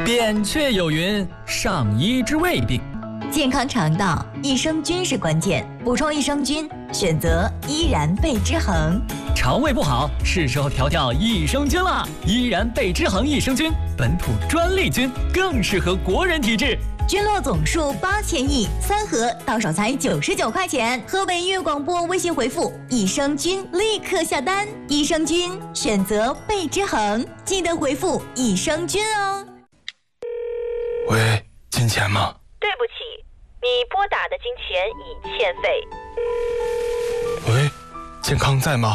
扁鹊有云：上医治未病。 健康肠道，益生菌是关键，补充益生菌，选择依然贝之恒。 肠胃不好，是时候调调益生菌啦！依然贝之恒益生菌，本土专利菌，更适合国人体质。 菌落总数8000亿，3盒到手才99块钱。河北音乐广播微信回复“益生菌”立刻下单。益生菌选择贝之恒，记得回复“益生菌”哦。 喂，金钱吗？ 对不起，你拨打的金钱已欠费。 喂，健康在吗？